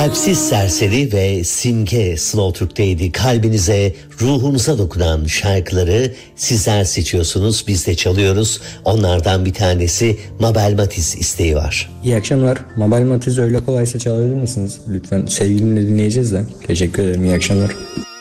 Kalpsiz Serseri ve Simge Slow Türk'teydi. Kalbinize, ruhunuza dokunan şarkıları sizler seçiyorsunuz. Biz de çalıyoruz. Onlardan bir tanesi Mabel Matiz isteği var. İyi akşamlar. Mabel Matiz öyle kolaysa çalabilir misiniz? Lütfen sevgilimle dinleyeceğiz de. Teşekkür ederim. İyi akşamlar.